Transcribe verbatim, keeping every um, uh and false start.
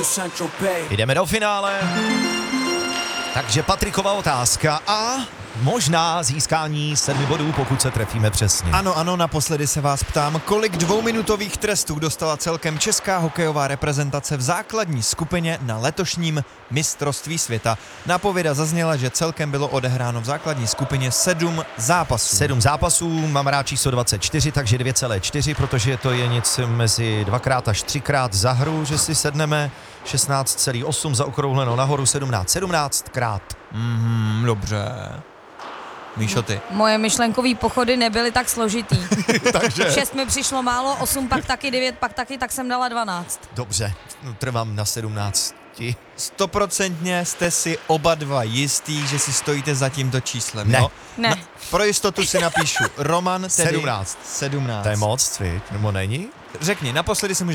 Jdeme do finále. Takže Patrikova otázka a možná získání sedmi bodů, pokud se trefíme přesně. Ano, ano, naposledy se vás ptám, kolik dvouminutových trestů dostala celkem česká hokejová reprezentace v základní skupině na letošním mistrovství světa. Napověda zazněla, že celkem bylo odehráno v základní skupině sedm zápasů. Sedm zápasů, mám rád číslo dvacet čtyři, takže dvě celé čtyři, protože to je něco mezi dvakrát až třikrát za hru, že si sedneme. šestnáct celá osm zaokrouhleno nahoru, sedmnáct sedmnáct krát. Mhm, dobře. Míšo, ty. Moje myšlenkový pochody nebyly tak složitý. Takže Šest mi přišlo málo, osm pak taky, devět pak taky, tak jsem dala dvanáct. dobře, no, trvám na sedmnácti. Stoprocentně jste si oba dva jistý, že si stojíte za tímto číslem, Ne. jo? Ne. Na, pro jistotu si napíšu Roman, tedy sedmnáct. sedmnáct. To je moc, cvič, nebo není? Řekni, naposledy jsem